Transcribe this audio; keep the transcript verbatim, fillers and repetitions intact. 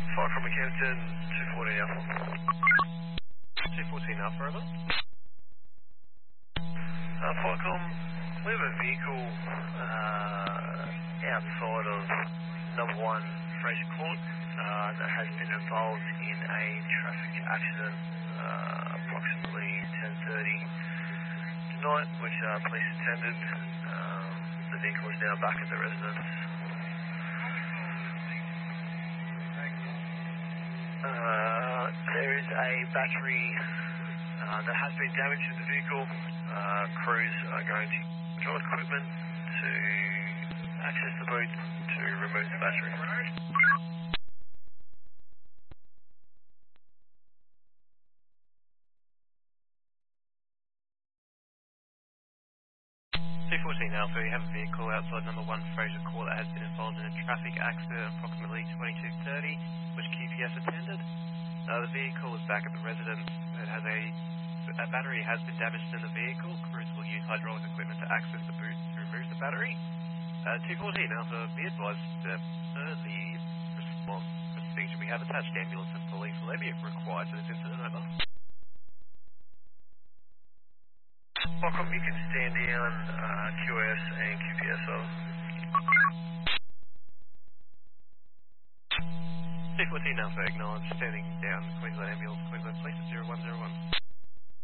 Fire from Mackenton, two fourteen Alpha. two fourteen Alpha, over. Uh, Firecom, we have a vehicle uh, outside of number one Fraser Court uh, that has been involved in a traffic accident uh, approximately ten thirty tonight, which uh, police attended. Um, the vehicle is now back at the residence. Uh, there is a battery uh, that has been damaged in the vehicle. Uh, crews are going to draw equipment to access the boot to remove the battery. two fourteen Alpha, you have a vehicle outside number one Fraser Court that has been involved in a traffic accident approximately twenty-two thirty, which Q P S attended. Uh, the vehicle is back at the residence. It has a, a battery has been damaged in the vehicle. Crews will use hydraulic equipment to access the boot to remove the battery. Uh, two fourteen Alpha, be advised that uh, the response procedure, we have attached ambulance and police. Will they be required for this incident, over? Welcome, you can stand down uh, Q S and Q P S over. two fourteen Alpha, acknowledged, standing down Queensland Ambulance, Queensland Police at zero one zero one.